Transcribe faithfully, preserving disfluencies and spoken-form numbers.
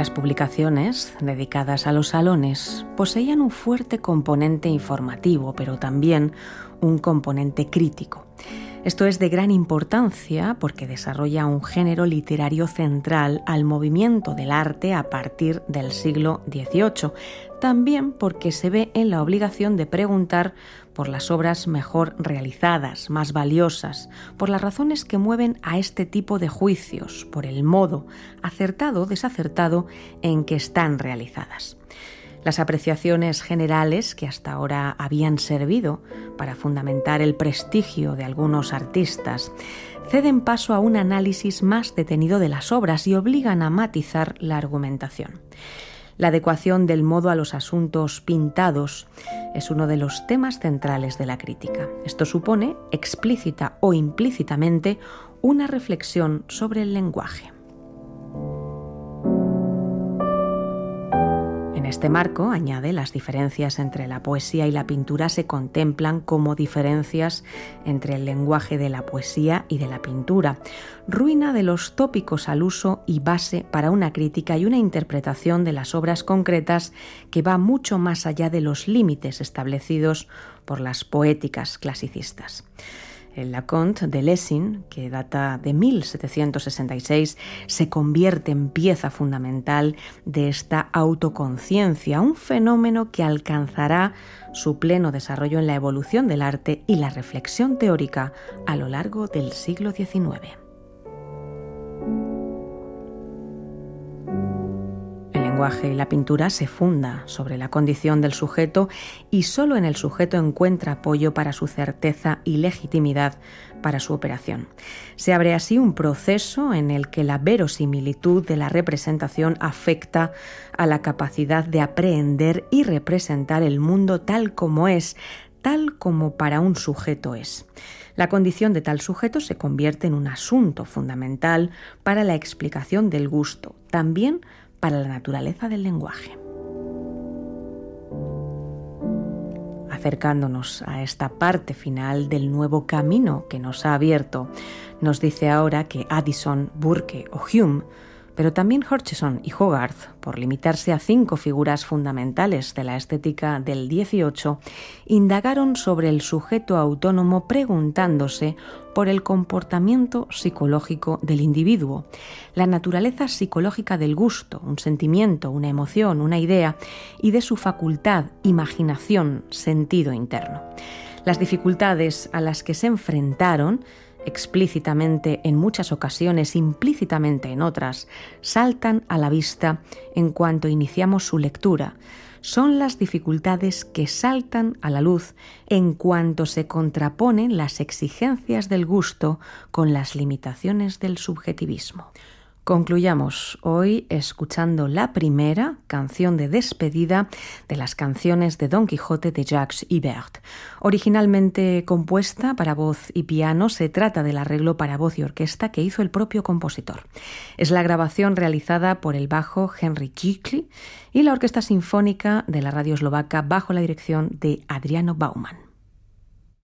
Las publicaciones dedicadas a los salones poseían un fuerte componente informativo, pero también un componente crítico. Esto es de gran importancia porque desarrolla un género literario central al movimiento del arte a partir del siglo dieciocho, también porque se ve en la obligación de preguntar por las obras mejor realizadas, más valiosas, por las razones que mueven a este tipo de juicios, por el modo, acertado o desacertado, en que están realizadas. Las apreciaciones generales que hasta ahora habían servido para fundamentar el prestigio de algunos artistas ceden paso a un análisis más detenido de las obras y obligan a matizar la argumentación. La adecuación del modo a los asuntos pintados es uno de los temas centrales de la crítica. Esto supone, explícita o implícitamente, una reflexión sobre el lenguaje. En este marco, añade, las diferencias entre la poesía y la pintura se contemplan como diferencias entre el lenguaje de la poesía y de la pintura, ruina de los tópicos al uso y base para una crítica y una interpretación de las obras concretas que va mucho más allá de los límites establecidos por las poéticas clasicistas. El Leconte de Lessing, que data de mil setecientos sesenta y seis, se convierte en pieza fundamental de esta autoconciencia, un fenómeno que alcanzará su pleno desarrollo en la evolución del arte y la reflexión teórica a lo largo del siglo diecinueve. El lenguaje y la pintura se funda sobre la condición del sujeto y solo en el sujeto encuentra apoyo para su certeza y legitimidad para su operación. Se abre así un proceso en el que la verosimilitud de la representación afecta a la capacidad de aprehender y representar el mundo tal como es, tal como para un sujeto es. La condición de tal sujeto se convierte en un asunto fundamental para la explicación del gusto, también para la naturaleza del lenguaje. Acercándonos a esta parte final del nuevo camino que nos ha abierto, nos dice ahora que Addison, Burke o Hume, pero también Hutcheson y Hogarth, por limitarse a cinco figuras fundamentales de la estética del dieciocho, indagaron sobre el sujeto autónomo preguntándose por el comportamiento psicológico del individuo, la naturaleza psicológica del gusto, un sentimiento, una emoción, una idea, y de su facultad, imaginación, sentido interno. Las dificultades a las que se enfrentaron, explícitamente en muchas ocasiones, implícitamente en otras, saltan a la vista en cuanto iniciamos su lectura. Son las dificultades que saltan a la luz en cuanto se contraponen las exigencias del gusto con las limitaciones del subjetivismo. Concluyamos hoy escuchando la primera canción de despedida de las canciones de Don Quijote de Jacques Ibert. Originalmente compuesta para voz y piano, se trata del arreglo para voz y orquesta que hizo el propio compositor. Es la grabación realizada por el bajo Henry Kikli y la Orquesta Sinfónica de la Radio Eslovaca bajo la dirección de Adriano Bauman.